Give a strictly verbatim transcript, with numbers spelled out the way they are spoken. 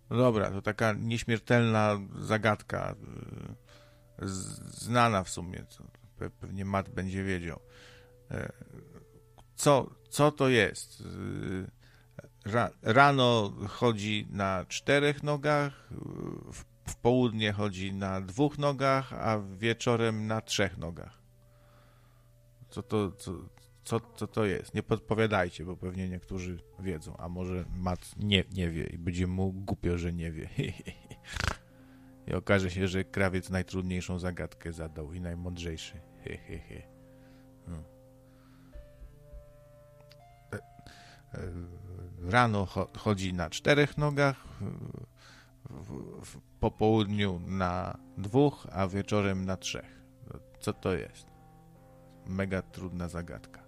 No dobra, to taka nieśmiertelna zagadka, y, z- znana w sumie, co pe- pewnie Matt będzie wiedział. E, Co, co to jest? Y, Ra, rano chodzi na czterech nogach, w, w południe chodzi na dwóch nogach, a wieczorem na trzech nogach. Co to, co, co, co to jest? Nie podpowiadajcie, bo pewnie niektórzy wiedzą, a może Matt nie, nie wie i będzie mu głupio, że nie wie. I okaże się, że krawiec najtrudniejszą zagadkę zadał i najmądrzejszy. No. Rano chodzi na czterech nogach, w, w, po południu na dwóch, a wieczorem na trzech. Co to jest? Mega trudna zagadka.